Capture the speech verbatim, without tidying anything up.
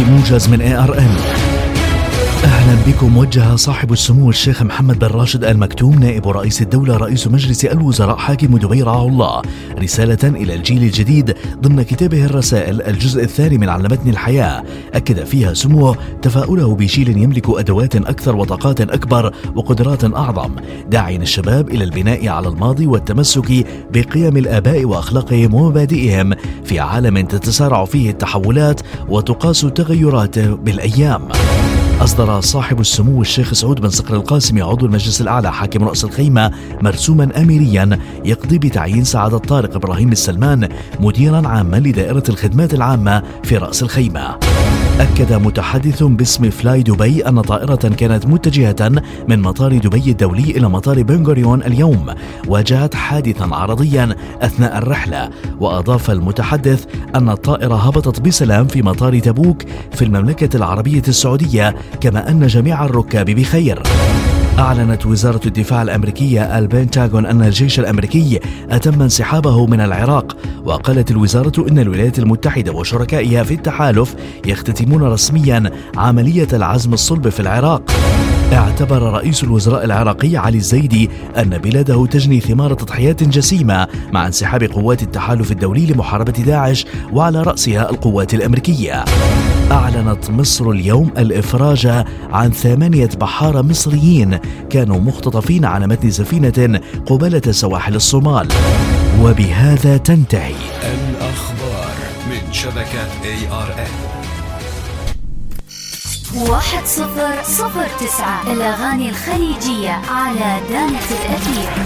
بموجز من إيه آر إن. أهلا بكم. وجه صاحب السمو الشيخ محمد بن راشد آل مكتوم نائب رئيس الدولة رئيس مجلس الوزراء حاكم دبي رعاه الله رسالة إلى الجيل الجديد ضمن كتابه الرسائل الجزء الثاني من علمتني الحياة. أكد فيها سموه تفاؤله بجيل يملك أدوات أكثر وطاقات أكبر وقدرات أعظم، داعيا الشباب إلى البناء على الماضي والتمسك بقيم الآباء وأخلاقهم ومبادئهم في عالم تتسارع فيه التحولات وتقاس تغيراته بالأيام. أصدر صاحب السمو الشيخ سعود بن صقر القاسمي عضو المجلس الأعلى حاكم رأس الخيمة مرسوما أميريا يقضي بتعيين سعادة طارق إبراهيم السلمان مديرا عاما لدائرة الخدمات العامة في رأس الخيمة. أكد متحدث باسم فلاي دبي أن طائرة كانت متجهة من مطار دبي الدولي إلى مطار بن غوريون اليوم واجهت حادثا عرضيا أثناء الرحلة. وأضاف المتحدث أن الطائرة هبطت بسلام في مطار تبوك في المملكة العربية السعودية، كما أن جميع الركاب بخير. أعلنت وزارة الدفاع الأمريكية البنتاغون أن الجيش الأمريكي أتم انسحابه من العراق. وقالت الوزارة أن الولايات المتحدة وشركائها في التحالف يختتمون رسميا عملية العزم الصلب في العراق. اعتبر رئيس الوزراء العراقي علي الزيدي أن بلاده تجني ثمار تضحيات جسيمة مع انسحاب قوات التحالف الدولي لمحاربة داعش وعلى رأسها القوات الأمريكية. أعلنت مصر اليوم الإفراج عن ثمانية بحارة مصريين كانوا مختطفين على متن سفينة قبالة سواحل الصومال. وبهذا تنتهي الأخبار من شبكة إيه آر إن. واحد صفر صفر تسعة الأغاني الخليجية على دانة الأثير.